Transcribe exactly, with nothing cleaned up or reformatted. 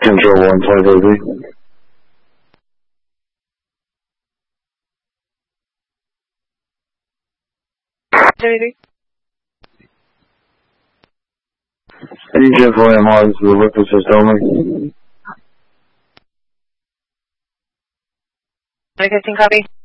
Control one, twenty-four Z. Anything? Any jet for M R, this is the whip assist only. fifteen copy.